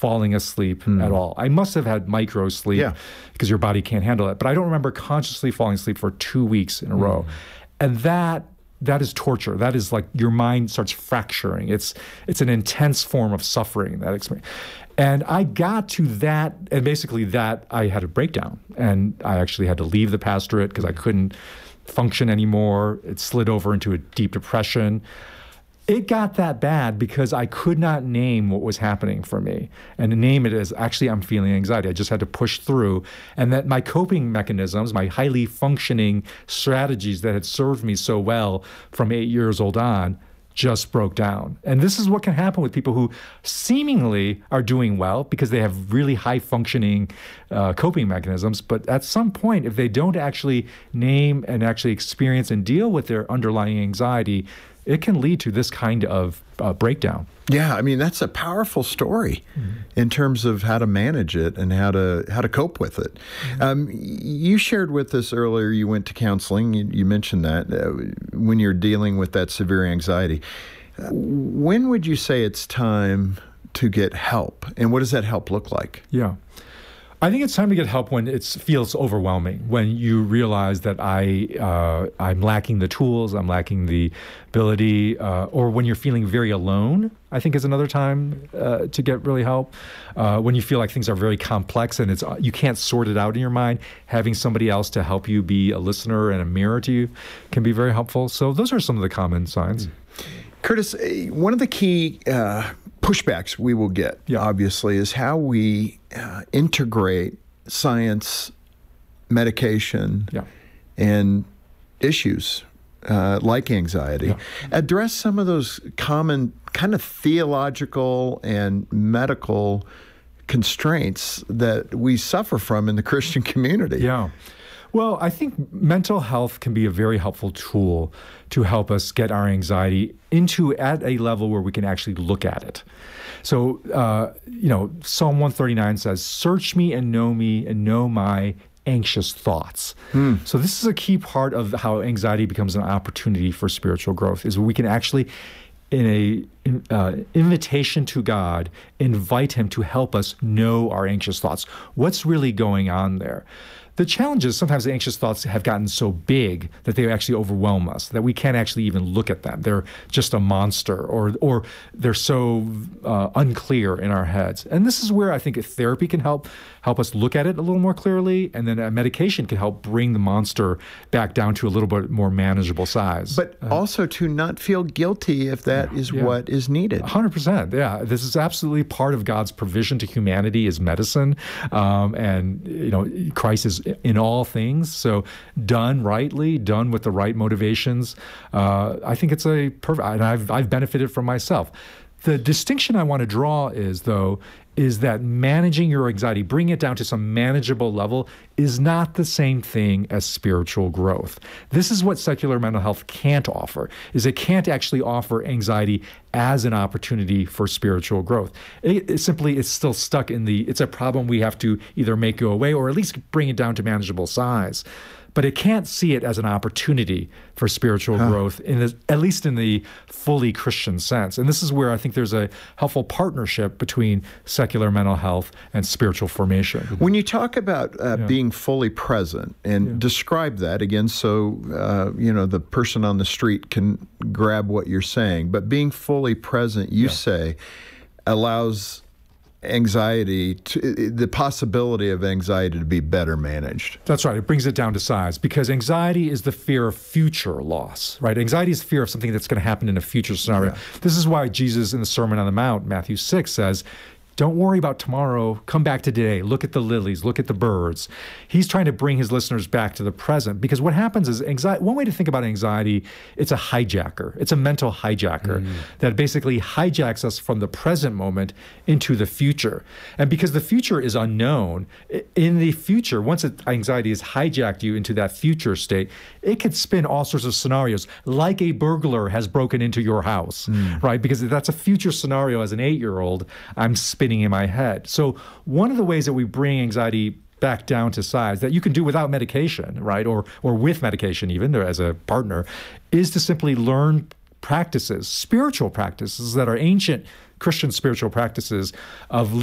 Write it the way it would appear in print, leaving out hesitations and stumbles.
falling asleep at all. I must have had micro sleep because your body can't handle it. But I don't remember consciously falling asleep for 2 weeks in a row. And that is torture. That is like your mind starts fracturing. It's an intense form of suffering, that experience. And I got to that, and basically that I had a breakdown. And I actually had to leave the pastorate because I couldn't function anymore. It slid over into a deep depression. It got that bad because I could not name what was happening for me. And to name it as, actually, I'm feeling anxiety. I just had to push through. And that my coping mechanisms, my highly functioning strategies that had served me so well from 8 years old on, just broke down. And this is what can happen with people who seemingly are doing well because they have really high functioning coping mechanisms. But at some point, if they don't actually name and actually experience and deal with their underlying anxiety, it can lead to this kind of breakdown. Yeah, I mean, that's a powerful story in terms of how to manage it and how to cope with it. You shared with us earlier you went to counseling. You mentioned that when you're dealing with that severe anxiety. When would you say it's time to get help? And what does that help look like? Yeah. I think it's time to get help when it feels overwhelming, when you realize that I'm lacking the tools, I'm lacking the ability, or when you're feeling very alone, I think is another time to get really help. When you feel like things are very complex and you can't sort it out in your mind, having somebody else to help you be a listener and a mirror to you can be very helpful. So those are some of the common signs. Curtis, one of the key pushbacks we will get, obviously, is how we integrate science, medication, and issues like anxiety. Address some of those common kind of theological and medical constraints that we suffer from in the Christian community. Yeah. Well, I think mental health can be a very helpful tool to help us get our anxiety at a level where we can actually look at it. So, Psalm 139 says, "Search me and know my anxious thoughts." So this is a key part of how anxiety becomes an opportunity for spiritual growth, is we can actually, in a invitation to God, invite him to help us know our anxious thoughts. What's really going on there? The challenge is sometimes the anxious thoughts have gotten so big that they actually overwhelm us, that we can't actually even look at them. They're just a monster, or they're so unclear in our heads. And this is where I think therapy can help us look at it a little more clearly, and then a medication can help bring the monster back down to a little bit more manageable size. But also to not feel guilty if that is what is needed. 100%, yeah. This is absolutely part of God's provision to humanity is medicine, and Christ is in all things. So done rightly, done with the right motivations, I think it's a perfect, and I've benefited from myself. The distinction I want to draw is that managing your anxiety, bringing it down to some manageable level, is not the same thing as spiritual growth. This is what secular mental health can't offer, is it can't actually offer anxiety as an opportunity for spiritual growth. It's still stuck it's a problem we have to either make go away or at least bring it down to manageable size. But it can't see it as an opportunity for spiritual growth, at least in the fully Christian sense. And this is where I think there's a helpful partnership between secular mental health and spiritual formation. When you talk about being fully present, and describe that again so the person on the street can grab what you're saying, but being fully present, you say, allows the possibility of anxiety to be better managed. That's right. It brings it down to size, because anxiety is the fear of future loss, right? Anxiety is fear of something that's going to happen in a future scenario. This is why Jesus in the Sermon on the Mount, Matthew 6, says, don't worry about tomorrow. Come back to today. Look at the lilies. Look at the birds. He's trying to bring his listeners back to the present, because what happens is anxiety. One way to think about anxiety, it's a hijacker. It's a mental hijacker that basically hijacks us from the present moment into the future. And because the future is unknown, in the future, once anxiety has hijacked you into that future state, it could spin all sorts of scenarios, like a burglar has broken into your house, right? Because that's a future scenario as an 8-year-old. I'm spinning in my head. So one of the ways that we bring anxiety back down to size, that you can do without medication, right, or with medication even, as a partner, is to simply learn practices, spiritual practices that are ancient Christian spiritual practices of